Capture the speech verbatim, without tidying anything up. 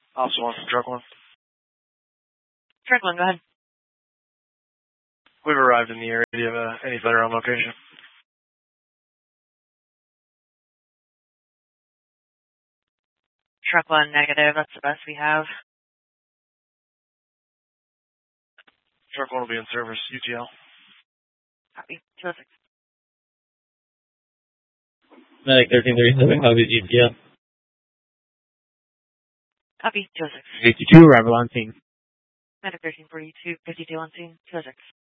Officer one from truck one. Truck one, go ahead. We've arrived in the area. Do you have uh, any better on location? Truck one, negative. That's the best we have. Truck one will be in service. U T L. Copy. two oh six. Medic thirteen thirty-seven, copy U T L. Copy. two oh six. fifty-two, arrival on scene. Medic thirteen forty-two, fifty-two on scene. two oh six.